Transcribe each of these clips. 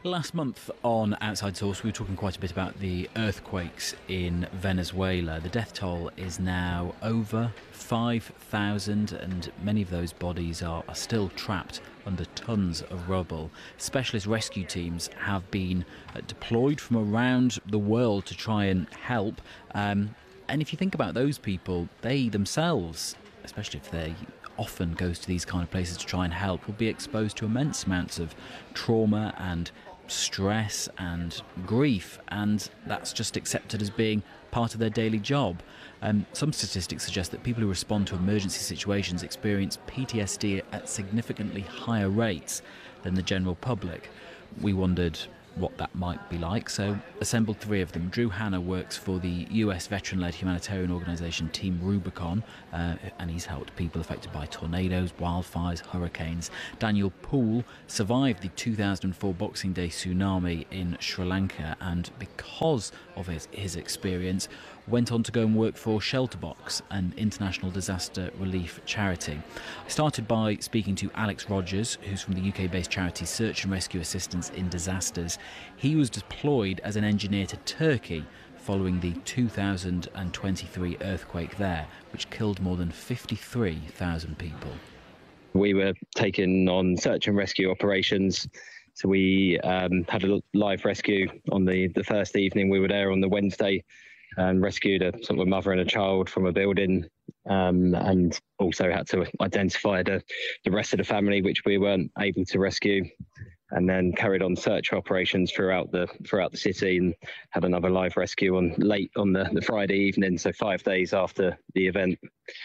Last month on Outside Source, we were talking quite a bit about the earthquakes in Venezuela. The death toll is now over 5,000, and many of those bodies are still trapped under tons of rubble. Specialist rescue teams have been deployed from around the world to try and help. And if you think about those people, they themselves, especially if they often goes to these kind of places to try and help, will be exposed to immense amounts of trauma and stress and grief, and that's just accepted as being part of their daily job. Some statistics suggest that people who respond to emergency situations experience PTSD at significantly higher rates than the general public. We wondered what that might be like, so assembled three of them. Drew Hanna works for the US veteran-led humanitarian organisation Team Rubicon, and he's helped people affected by tornadoes, wildfires, hurricanes. Daniel Poole survived the 2004 Boxing Day tsunami in Sri Lanka, and because of his experience, went on to go and work for Shelterbox, an international disaster relief charity. I started by speaking to Alex Rogers, who's from the UK-based charity Search and Rescue Assistance in Disasters. He was deployed as an engineer to Turkey following the 2023 earthquake there, which killed more than 53,000 people. We were taking on search and rescue operations. So we had a live rescue on the first evening. We were there on the Wednesday and rescued a sort of a mother and a child from a building, and also had to identify the rest of the family, which we weren't able to rescue, and then carried on search operations throughout the city, and had another live rescue late on the Friday evening, so 5 days after the event.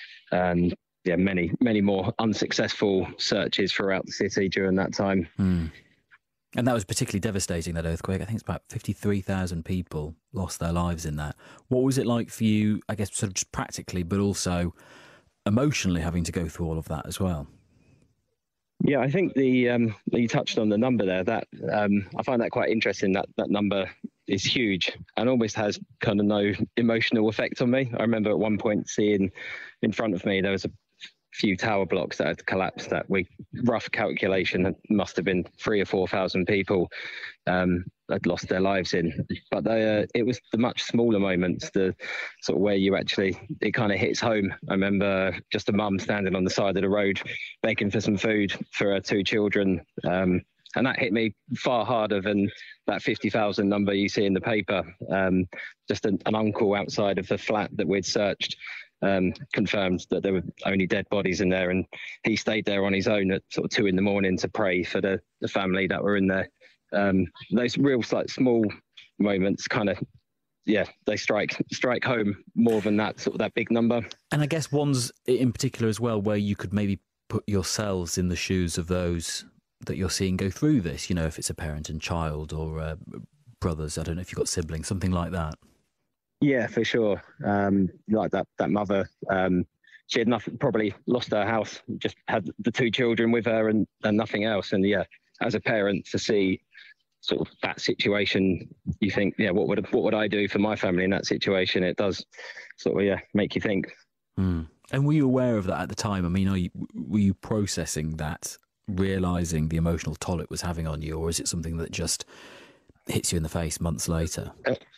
Many more unsuccessful searches throughout the city during that time. And that was particularly devastating, that earthquake. I think it's about 53,000 people lost their lives in that. What was it like for you, I guess, sort of just practically, but also emotionally having to go through all of that as well? Yeah, I think you touched on the number there. That I find that quite interesting. That number is huge and almost has kind of no emotional effect on me. I remember at one point seeing in front of me there was a few tower blocks that had collapsed. That rough calculation, must have been 3,000 or 4,000 people had lost their lives in. But it was the much smaller moments, the sort of where it kind of hits home. I remember just a mum standing on the side of the road begging for some food for her two children, and that hit me far harder than that 50,000 number you see in the paper. Just an uncle outside of the flat that we'd searched confirmed that there were only dead bodies in there, and he stayed there on his own at sort of 2 a.m. to pray for the family that were in there. Those real small moments kind of, they strike home more than that big number. And I guess ones in particular as well where you could maybe put yourselves in the shoes of those that you're seeing go through this, if it's a parent and child or brothers, I don't know if you've got siblings, something like that. Yeah, for sure. Like that mother, she had probably lost her house, just had the two children with her and nothing else. And as a parent, to see sort of that situation, you think, what would I do for my family in that situation? It does sort of make you think. And were you aware of that at the time? I mean, were you processing that, realising the emotional toll it was having on you, or is it something that just hits you in the face months later?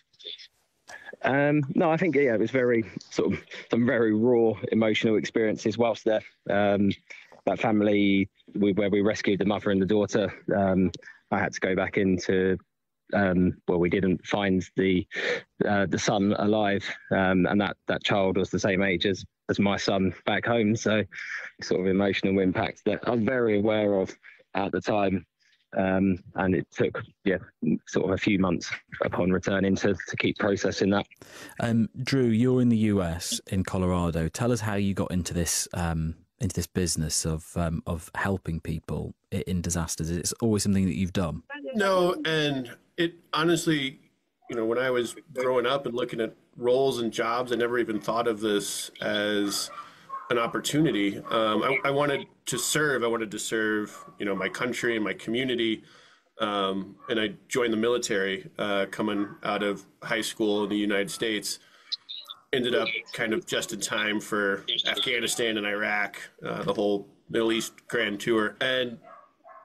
No, I think it was very sort of some very raw emotional experiences whilst there. That family where we rescued the mother and the daughter, I had to go back into. We didn't find the son alive, and that child was the same age as my son back home. So, sort of emotional impact that I'm very aware of at the time. And it took, sort of a few months upon returning to keep processing that. Drew, you're in the US, in Colorado. Tell us how you got into this business of helping people in disasters. It's always something that you've done. No, and it honestly, when I was growing up and looking at roles and jobs, I never even thought of this as an opportunity. I wanted to serve. I wanted to serve, my country and my community. And I joined the military coming out of high school in the United States. Ended up kind of just in time for Afghanistan and Iraq, the whole Middle East grand tour. And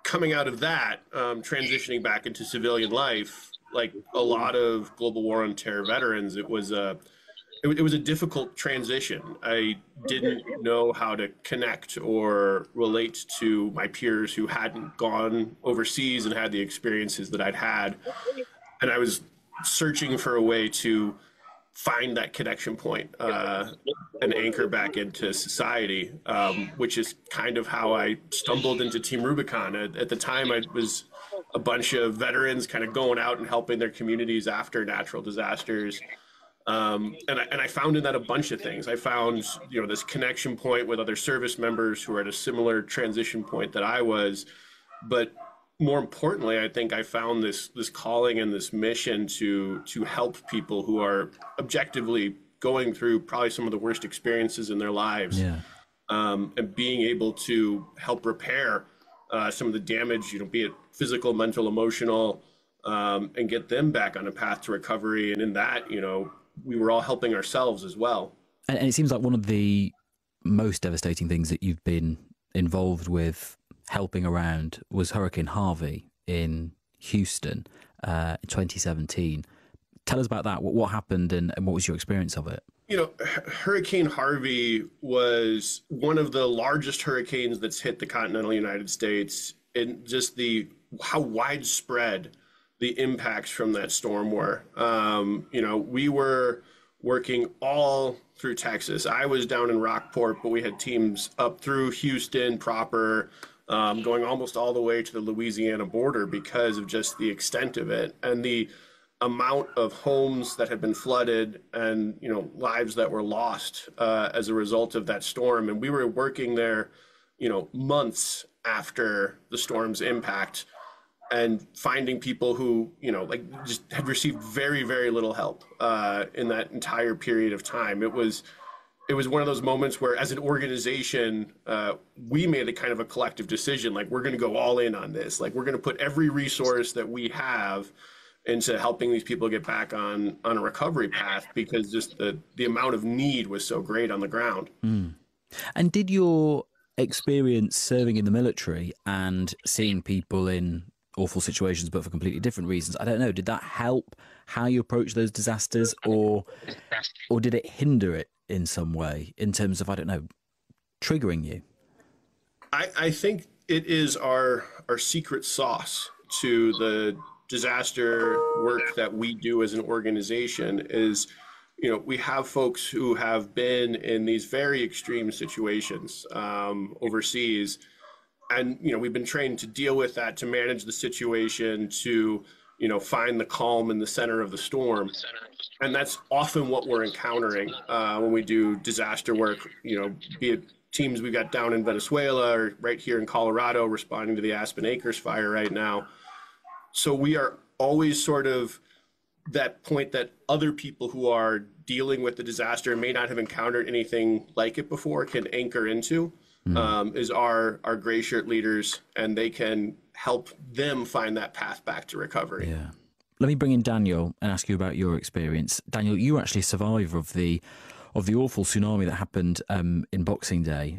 coming out of that, transitioning back into civilian life, like a lot of global war on terror veterans, it was a difficult transition. I didn't know how to connect or relate to my peers who hadn't gone overseas and had the experiences that I'd had. And I was searching for a way to find that connection point and anchor back into society, which is kind of how I stumbled into Team Rubicon. At the time, I was a bunch of veterans kind of going out and helping their communities after natural disasters. And I found in that a bunch of things. I found, this connection point with other service members who are at a similar transition point that I was. But more importantly, I think I found this calling and this mission to help people who are objectively going through probably some of the worst experiences in their lives. Yeah. And being able to help repair some of the damage, be it physical, mental, emotional, and get them back on a path to recovery. And in that, we were all helping ourselves as well. And it seems like one of the most devastating things that you've been involved with helping around was Hurricane Harvey in Houston in 2017. Tell us about that. What happened and what was your experience of it? Hurricane Harvey was one of the largest hurricanes that's hit the continental United States, and just how widespread the impacts from that storm were. We were working all through Texas. I was down in Rockport, but we had teams up through Houston proper, going almost all the way to the Louisiana border because of just the extent of it and the amount of homes that had been flooded and, lives that were lost as a result of that storm. And we were working there, months after the storm's impact, and finding people who, just had received very, very little help in that entire period of time. It was one of those moments where, as an organization, we made a kind of a collective decision, like, we're going to go all in on this. Like, we're going to put every resource that we have into helping these people get back on a recovery path, because just the amount of need was so great on the ground. Mm. And did your experience serving in the military and seeing people in awful situations but for completely different reasons, I don't know, did that help how you approach those disasters, or did it hinder it in some way in terms of, I don't know, triggering you? I think it is our secret sauce to the disaster work that we do as an organization is, we have folks who have been in these very extreme situations overseas. And, we've been trained to deal with that, to manage the situation, to, find the calm in the center of the storm. And that's often what we're encountering when we do disaster work, be it teams we got down in Venezuela or right here in Colorado responding to the Aspen Acres fire right now. So we are always sort of that point that other people who are dealing with the disaster and may not have encountered anything like it before can anchor into. Is our gray shirt leaders, and they can help them find that path back to recovery. Yeah. Let me bring in Daniel and ask you about your experience. Daniel, you were actually a survivor of the awful tsunami that happened in Boxing Day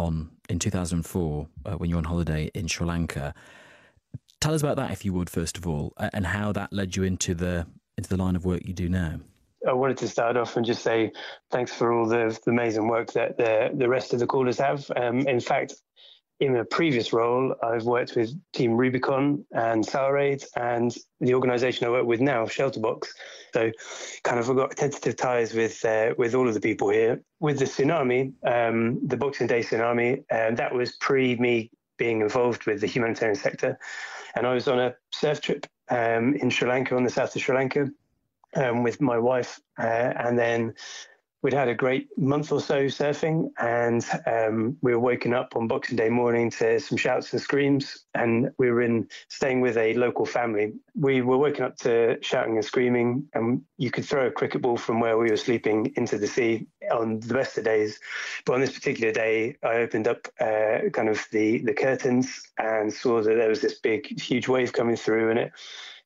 in 2004 when you were on holiday in Sri Lanka. Tell us about that, if you would, first of all, and how that led you into the line of work you do now. I wanted to start off and just say thanks for all the amazing work that the rest of the callers have. In fact, in a previous role, I've worked with Team Rubicon and SourAid and the organisation I work with now, Shelterbox. So kind of I've got tentative ties with all of the people here. With the tsunami, the Boxing Day tsunami, that was pre me being involved with the humanitarian sector. And I was on a surf trip in Sri Lanka, on the south of Sri Lanka, with my wife, and then we'd had a great month or so surfing, and we were waking up on Boxing Day morning to some shouts and screams, and we were staying with a local family. We were waking up to shouting and screaming, and you could throw a cricket ball from where we were sleeping into the sea on the best of days. But on this particular day, I opened up kind of the curtains and saw that there was this big, huge wave coming through, and it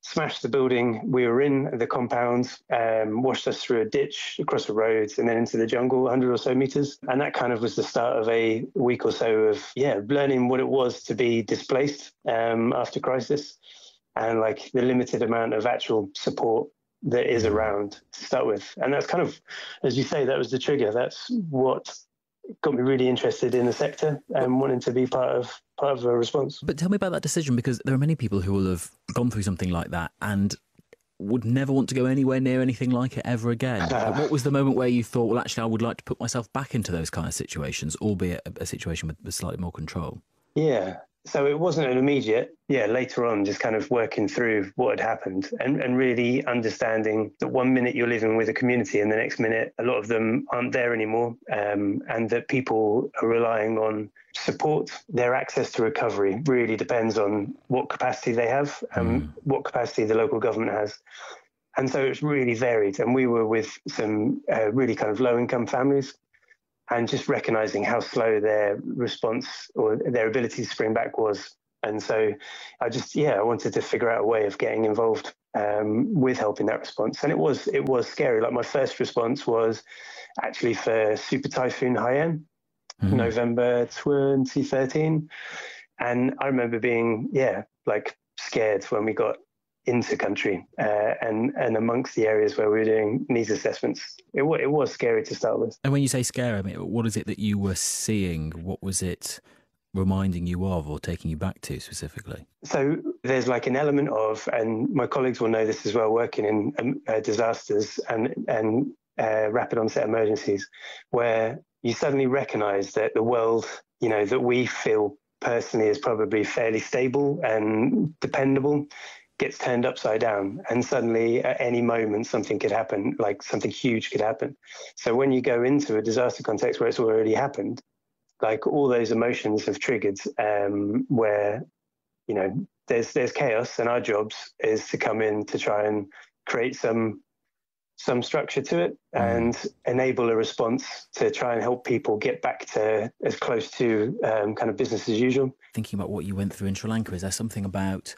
smashed the building we were in, the compound, washed us through a ditch, across the roads, and then into the jungle, 100 or so meters. And that kind of was the start of a week or so of, learning what it was to be displaced after crisis, and like the limited amount of actual support that is around to start with. And that's kind of, as you say, that was the trigger. That's what got me really interested in the sector and wanting to be part of a response. But tell me about that decision, because there are many people who will have gone through something like that and would never want to go anywhere near anything like it ever again. What was the moment where you thought, well, actually, I would like to put myself back into those kind of situations, albeit a situation with slightly more control? Yeah. So it wasn't an immediate, later on, just kind of working through what had happened and really understanding that 1 minute you're living with a community and the next minute a lot of them aren't there anymore, and that people are relying on support. Their access to recovery really depends on what capacity they have and what capacity the local government has. And so it's really varied. And we were with some really kind of low-income families, and just recognizing how slow their response or their ability to spring back was. And so I wanted to figure out a way of getting involved with helping that response. And it was scary. Like my first response was actually for Super Typhoon Haiyan, November 2013. And I remember being, scared when we got into country and amongst the areas where we were doing needs assessments. It was scary to start with. And when you say scary, I mean, what is it that you were seeing? What was it reminding you of or taking you back to specifically? So there's like an element of, and my colleagues will know this as well, working in disasters and rapid onset emergencies, where you suddenly recognise that the world, that we feel personally is probably fairly stable and dependable, gets turned upside down, and suddenly at any moment something could happen, like something huge could happen. So when you go into a disaster context where it's already happened, like all those emotions have triggered, where there's chaos, and our jobs is to come in to try and create some structure to it and enable a response to try and help people get back to as close to kind of business as usual. Thinking about what you went through in Sri Lanka, is there something about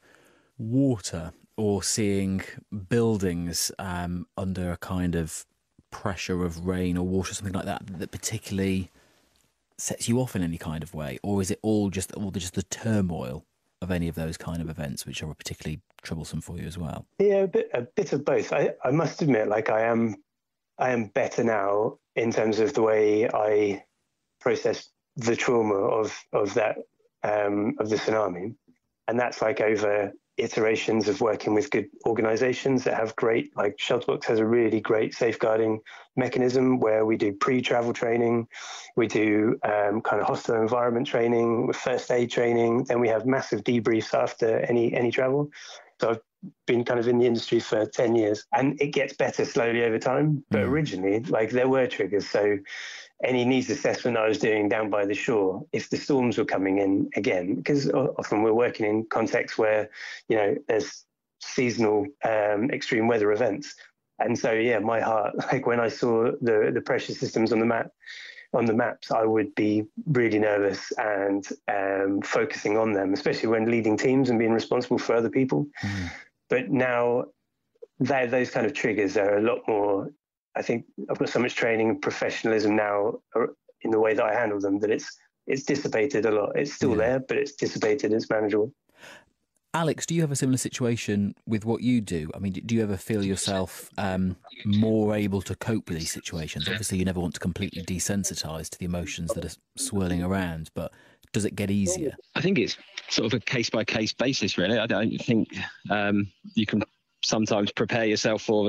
water or seeing buildings under a kind of pressure of rain or water, something like that, that particularly sets you off in any kind of way? Or is it all just the turmoil of any of those kind of events which are particularly troublesome for you as well? Yeah, a bit of both. I must admit, like I am better now in terms of the way I process the trauma of that of the tsunami, and that's like over iterations of working with good organizations that have great, like Shelterbox has a really great safeguarding mechanism where we do pre-travel training, we do kind of hostile environment training, with first aid training, then we have massive debriefs after any travel. So I've been kind of in the industry for 10 years, and it gets better slowly over time. But originally, like there were triggers. So any needs assessment I was doing down by the shore, if the storms were coming in again, because often we're working in contexts where, there's seasonal extreme weather events. And so, my heart, like when I saw the pressure systems on the maps, I would be really nervous and focusing on them, especially when leading teams and being responsible for other people. But now those kind of triggers are a lot more, I think I've got so much training and professionalism now in the way that I handle them that it's dissipated a lot. It's still there, but it's dissipated, it's manageable. Alex, do you have a similar situation with what you do? I mean, do you ever feel yourself more able to cope with these situations? Obviously, you never want to completely desensitise to the emotions that are swirling around, but does it get easier? I think it's sort of a case-by-case basis, really. I don't think you can sometimes prepare yourself for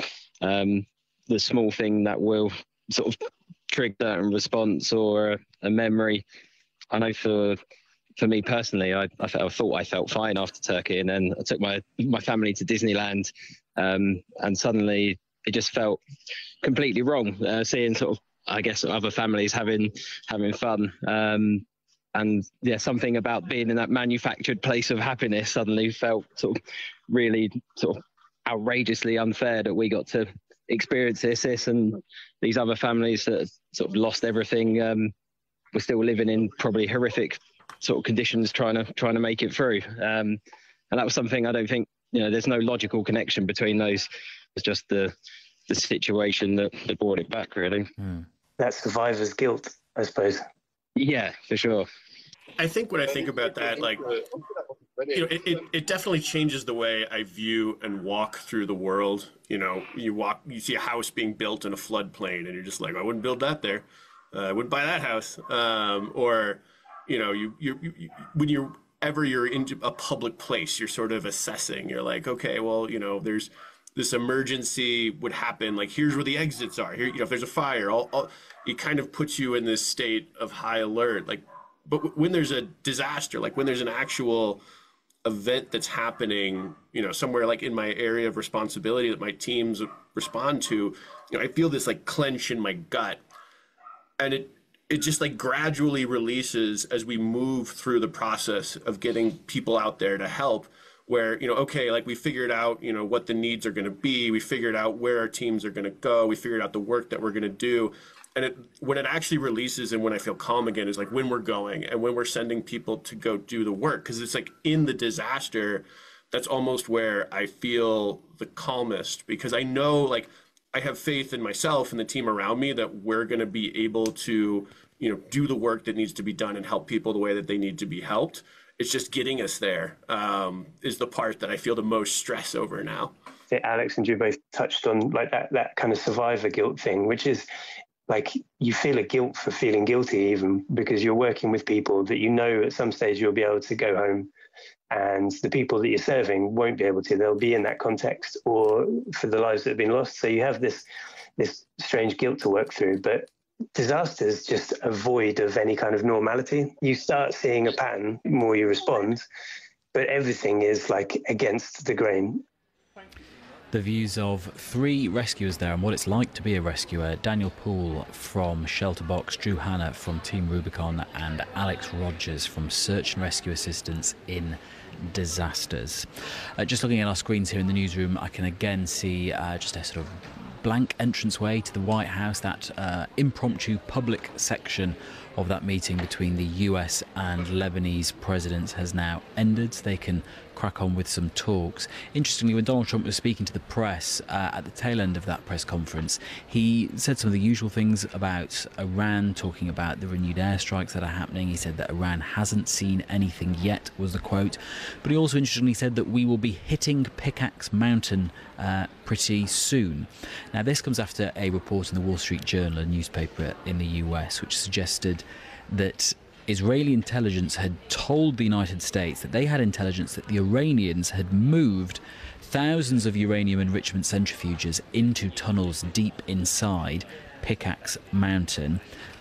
the small thing that will sort of trigger a response or a memory. I know for me personally, I thought I felt fine after Turkey, and then I took my family to Disneyland, and suddenly it just felt completely wrong. Seeing sort of, I guess, other families having fun, and something about being in that manufactured place of happiness suddenly felt sort of really sort of outrageously unfair that we got to experience this, and these other families that sort of lost everything were still living in probably horrific sort of conditions, trying to make it through, and that was something I don't think there's no logical connection between those. It's just the situation that brought it back, really. That survivor's guilt, I suppose. Yeah, for sure. I think when I think about that, like, it definitely changes the way I view and walk through the world. You see a house being built in a floodplain, and you're just like, I wouldn't build that there. I wouldn't buy that house. Or, when you're in a public place, you're sort of assessing. You're like, okay, well, there's this emergency would happen. Like, here's where the exits are. Here, if there's a fire, it kind of puts you in this state of high alert. Like, but when there's a disaster, like when there's an actual event that's happening, somewhere like in my area of responsibility that my teams respond to, I feel this like clench in my gut, and it just like gradually releases as we move through the process of getting people out there to help. Where, okay, like we figured out, what the needs are going to be. We figured out where our teams are going to go. We figured out the work that we're going to do. And when it actually releases and when I feel calm again is like when we're going and when we're sending people to go do the work. Because it's like in the disaster, that's almost where I feel the calmest, because I know, like, I have faith in myself and the team around me that we're going to be able to, do the work that needs to be done and help people the way that they need to be helped. It's just getting us there is the part that I feel the most stress over now. Alex and you both touched on like that kind of survivor guilt thing, which is like you feel a guilt for feeling guilty, even because you're working with people that at some stage you'll be able to go home, and the people that you're serving won't be able to. They'll be in that context, or for the lives that have been lost. So you have this strange guilt to work through. But disaster is just a void of any kind of normality. You start seeing a pattern, the more you respond, but everything is like against the grain. The views of 3 rescuers there and what it's like to be a rescuer. Daniel Poole from Shelterbox, Drew Hanna from Team Rubicon, and Alex Rogers from Search and Rescue Assistance in Disasters. Just looking at our screens here in the newsroom, I can again see just a sort of blank entranceway to the White House. That impromptu public section of that meeting between the US and Lebanese presidents has now ended. They can crack on with some talks. Interestingly, when Donald Trump was speaking to the press at the tail end of that press conference, he said some of the usual things about Iran, talking about the renewed airstrikes that are happening. He said that Iran hasn't seen anything yet, was the quote. But he also interestingly said that we will be hitting Pickaxe Mountain pretty soon. Now, this comes after a report in the Wall Street Journal, a newspaper in the US, which suggested that Israeli intelligence had told the United States that they had intelligence that the Iranians had moved thousands of uranium enrichment centrifuges into tunnels deep inside Pickaxe Mountain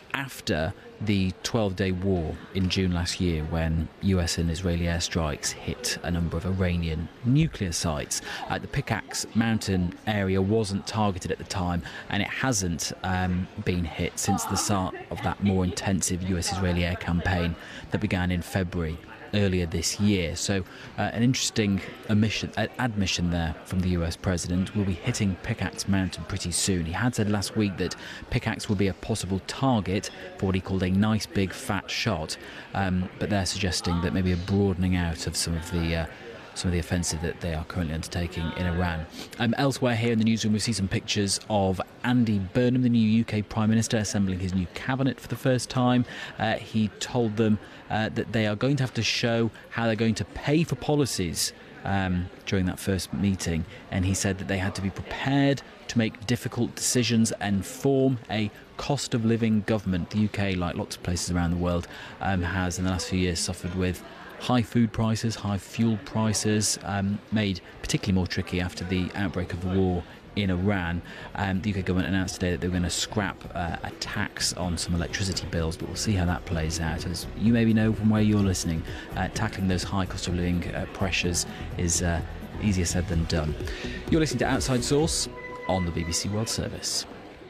after the 12-day war in June last year, when US and Israeli airstrikes hit a number of Iranian nuclear sites. The Pickaxe Mountain area wasn't targeted at the time, and it hasn't been hit since the start of that more intensive US-Israeli air campaign that began in February earlier this year. So an interesting admission there from the US president. We'll be hitting Pickaxe Mountain pretty soon. He had said last week that Pickaxe will be a possible target for what he called a nice big fat shot, but they're suggesting that maybe a broadening out of some of the offensive that they are currently undertaking in Iran. Elsewhere here in the newsroom, we see some pictures of Andy Burnham, the new UK Prime Minister, assembling his new cabinet for the first time. He told them that they are going to have to show how they're going to pay for policies during that first meeting, and he said that they had to be prepared to make difficult decisions and form a cost of living government. The UK, like lots of places around the world, has in the last few years suffered with high food prices, high fuel prices, made particularly more tricky after the outbreak of the war in Iran. The UK government announced today that they were going to scrap a tax on some electricity bills, but we'll see how that plays out. As you maybe know from where you're listening, tackling those high cost of living pressures is easier said than done. You're listening to Outside Source on the BBC World Service.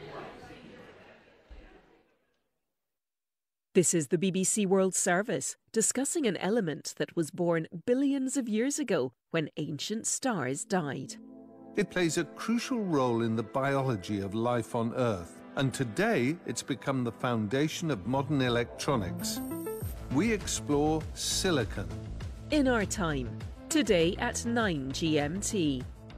This is the BBC World Service, discussing an element that was born billions of years ago when ancient stars died. It plays a crucial role in the biology of life on Earth, and today it's become the foundation of modern electronics. We explore silicon. In our time, Today at 9 GMT.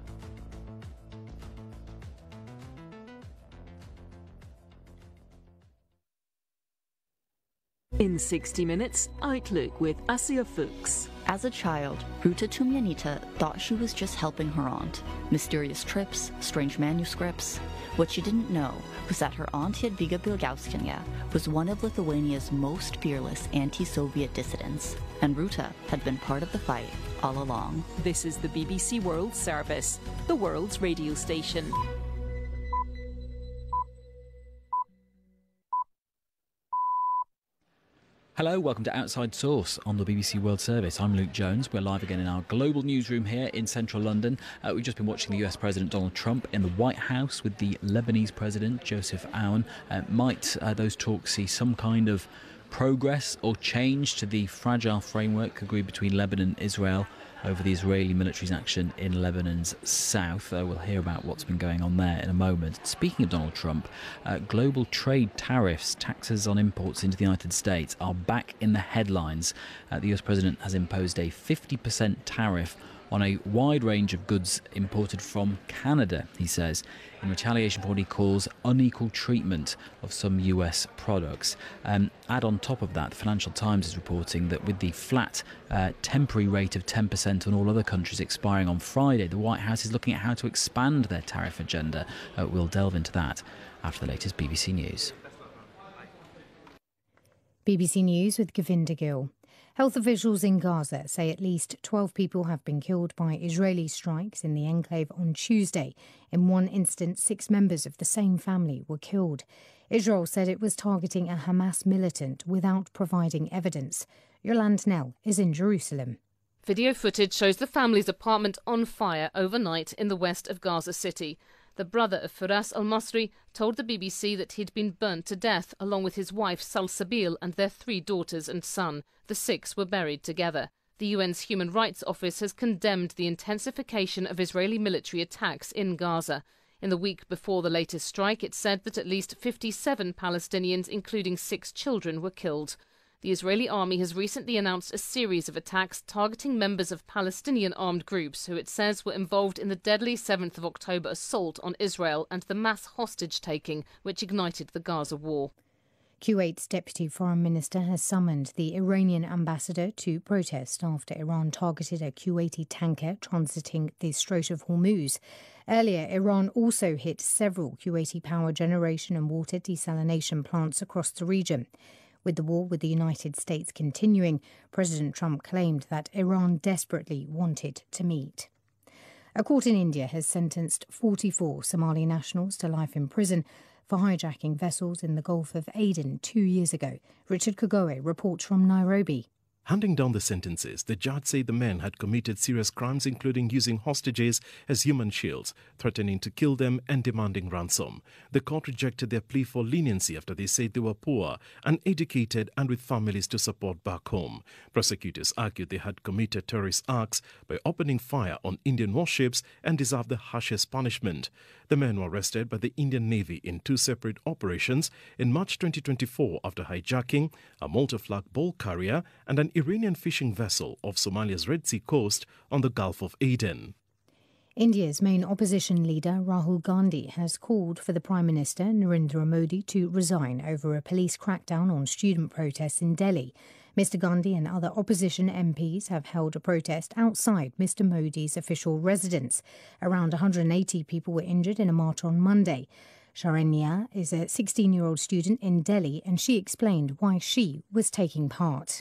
In 60 Minutes, Outlook with Asia Fuchs. As a child, Ruta Tumyanita thought she was just helping her aunt. Mysterious trips, strange manuscripts. What she didn't know was that her aunt Jadwiga Bilgauskienė was one of Lithuania's most fearless anti-Soviet dissidents, and Ruta had been part of the fight all along. This is the BBC World Service, the world's radio station. Hello, welcome to Outside Source on the BBC World Service. I'm Luke Jones. We're live again in our global newsroom here in central London. We've just been watching the US President Donald Trump in the White House with the Lebanese President Joseph Aoun. Might those talks see some kind of progress or change to the fragile framework agreed between Lebanon and Israel over the Israeli military's action in Lebanon's south? We'll hear about what's been going on there in a moment. Speaking of Donald Trump, global trade tariffs, taxes on imports into the United States, are back in the headlines. The US President has imposed a 50% tariff on a wide range of goods imported from Canada, he says, in retaliation for what he calls unequal treatment of some US products. Add on top of that, the Financial Times is reporting that with the flat temporary rate of 10% on all other countries expiring on Friday, the White House is looking at how to expand their tariff agenda. We'll delve into that after the latest BBC News. BBC News with Govinda Gill. Health officials in Gaza say at least 12 people have been killed by Israeli strikes in the enclave on Tuesday. In one instance, 6 members of the same family were killed. Israel said it was targeting a Hamas militant without providing evidence. Yolande Nell is in Jerusalem. Video footage shows the family's apartment on fire overnight in the west of Gaza City. The brother of Firas al-Masri told the BBC that he'd been burnt to death along with his wife Salsabil and their 3 daughters and son. The 6 were buried together. The UN's Human Rights Office has condemned the intensification of Israeli military attacks in Gaza. In the week before the latest strike, it said that at least 57 Palestinians, including 6 children, were killed. The Israeli army has recently announced a series of attacks targeting members of Palestinian armed groups who it says were involved in the deadly 7th of October assault on Israel and the mass hostage-taking which ignited the Gaza war. Kuwait's Deputy Foreign Minister has summoned the Iranian ambassador to protest after Iran targeted a Kuwaiti tanker transiting the Strait of Hormuz. Earlier, Iran also hit several Kuwaiti power generation and water desalination plants across the region. With the war with the United States continuing, President Trump claimed that Iran desperately wanted to meet. A court in India has sentenced 44 Somali nationals to life in prison for hijacking vessels in the Gulf of Aden 2 years ago. Richard Kagoe reports from Nairobi. Handing down the sentences, the judge said the men had committed serious crimes, including using hostages as human shields, threatening to kill them and demanding ransom. The court rejected their plea for leniency after they said they were poor, uneducated and with families to support back home. Prosecutors argued they had committed terrorist acts by opening fire on Indian warships and deserved the harshest punishment. The men were arrested by the Indian Navy in 2 separate operations in March 2024 after hijacking a Malta-flag bulk carrier and an Iranian fishing vessel off Somalia's Red Sea coast on the Gulf of Aden. India's main opposition leader, Rahul Gandhi, has called for the Prime Minister, Narendra Modi, to resign over a police crackdown on student protests in Delhi. Mr Gandhi and other opposition MPs have held a protest outside Mr Modi's official residence. Around 180 people were injured in a march on Monday. Sharanya is a 16-year-old student in Delhi, and she explained why she was taking part.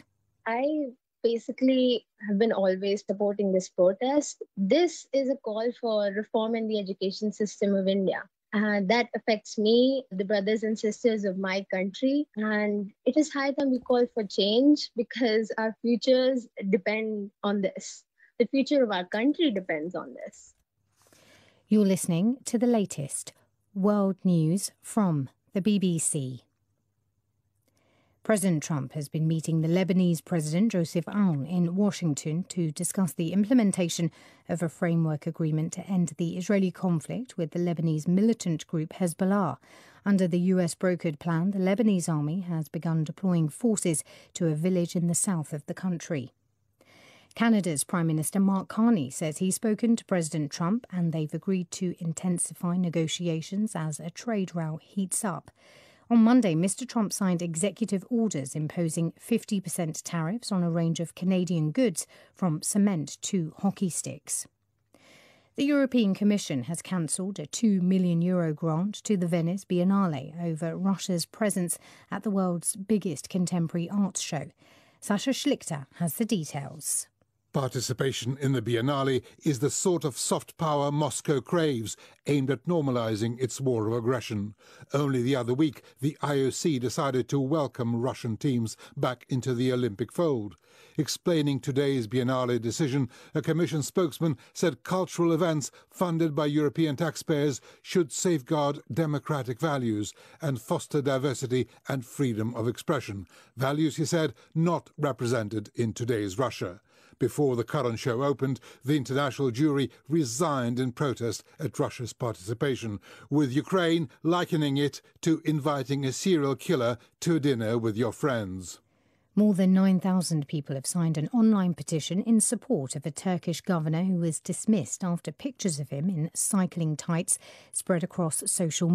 I basically have been always supporting this protest. This is a call for reform in the education system of India. That affects me, the brothers and sisters of my country. And it is high time we call for change because our futures depend on this. The future of our country depends on this. You're listening to the latest world news from the BBC. President Trump has been meeting the Lebanese President Joseph Aoun in Washington to discuss the implementation of a framework agreement to end the Israeli conflict with the Lebanese militant group Hezbollah. Under the US-brokered plan, the Lebanese army has begun deploying forces to a village in the south of the country. Canada's Prime Minister Mark Carney says he's spoken to President Trump and they've agreed to intensify negotiations as a trade row heats up. On Monday, Mr. Trump signed executive orders imposing 50% tariffs on a range of Canadian goods, from cement to hockey sticks. The European Commission has cancelled a €2 million grant to the Venice Biennale over Russia's presence at the world's biggest contemporary arts show. Sasha Schlichter has the details. Participation in the Biennale is the sort of soft power Moscow craves, aimed at normalising its war of aggression. Only the other week, the IOC decided to welcome Russian teams back into the Olympic fold. Explaining today's Biennale decision, a Commission spokesman said cultural events funded by European taxpayers should safeguard democratic values and foster diversity and freedom of expression. Values, he said, not represented in today's Russia. Before the current show opened, the international jury resigned in protest at Russia's participation, with Ukraine likening it to inviting a serial killer to dinner with your friends. More than 9,000 people have signed an online petition in support of a Turkish governor who was dismissed after pictures of him in cycling tights spread across social media.